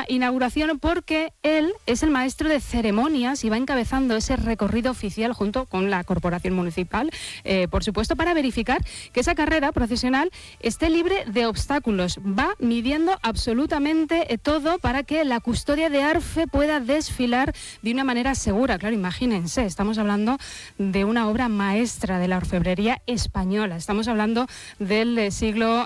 inauguración porque él es el maestro de ceremonias y va encabezando ese recorrido oficial junto con la corporación municipal, por supuesto, para verificar que esa carrera procesional esté libre de obstáculos. Va midiendo absolutamente todo para que la custodia de Arfe pueda desfilar de una manera segura. Claro, imagínense, estamos hablando de una obra maestra de la orfebrería española. Estamos hablando del siglo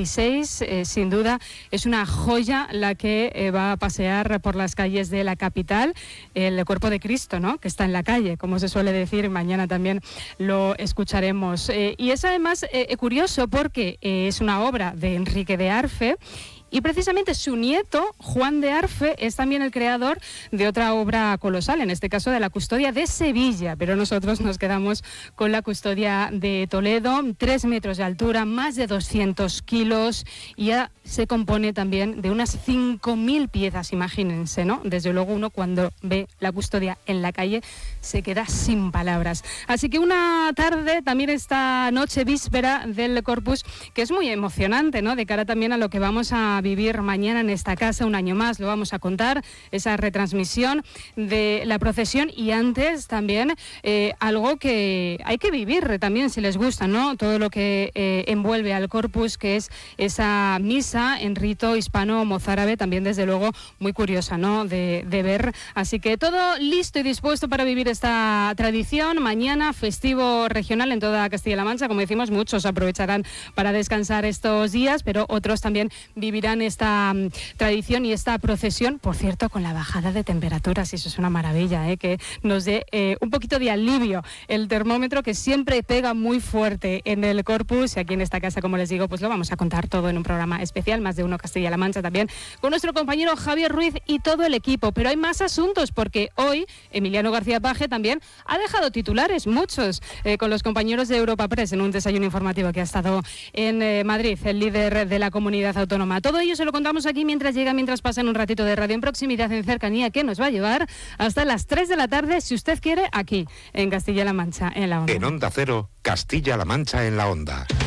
XVI. Sin duda es una joya la que va a pasear por las calles de la capital. El cuerpo de Cristo, ¿no?, que está en la calle, como se suele decir. Mañana también lo escucharemos. Y es además curioso porque es una obra de Enrique de Arfe. Y precisamente su nieto, Juan de Arfe, es también el creador de otra obra colosal, en este caso de la Custodia de Sevilla, pero nosotros nos quedamos con la Custodia de Toledo, 3 metros de altura, más de 200 kilos, y ya se compone también de unas 5.000 piezas, imagínense, ¿no? Desde luego uno cuando ve la Custodia en la calle se queda sin palabras. Así que una tarde, también esta noche víspera del Corpus, que es muy emocionante, ¿no?, de cara también a lo que vamos a vivir mañana en esta casa, un año más, lo vamos a contar, esa retransmisión de la procesión, y antes también algo que hay que vivir también si les gusta, ¿no?, todo lo que envuelve al Corpus, que es esa misa en rito hispano-mozárabe, también desde luego muy curiosa, ¿no?, de ver. Así que todo listo y dispuesto para vivir esta tradición. Mañana festivo regional en toda Castilla-La Mancha, como decimos, muchos aprovecharán para descansar estos días, pero otros también vivirán esta tradición y esta procesión, por cierto, con la bajada de temperaturas, y eso es una maravilla, que nos dé un poquito de alivio el termómetro, que siempre pega muy fuerte en el Corpus, y aquí en esta casa, como les digo, pues lo vamos a contar todo en un programa especial, Más de Uno Castilla-La Mancha, también con nuestro compañero Javier Ruiz y todo el equipo. Pero hay más asuntos, porque hoy Emiliano García Paje también ha dejado titulares, muchos, con los compañeros de Europa Press en un desayuno informativo que ha estado en Madrid, el líder de la comunidad autónoma. Todo ello se lo contamos aquí mientras pasan un ratito de radio en proximidad, en cercanía, que nos va a llevar hasta las 3 de la tarde, si usted quiere, aquí en Castilla-La Mancha, en la Onda. En Onda Cero, Castilla-La Mancha en la Onda.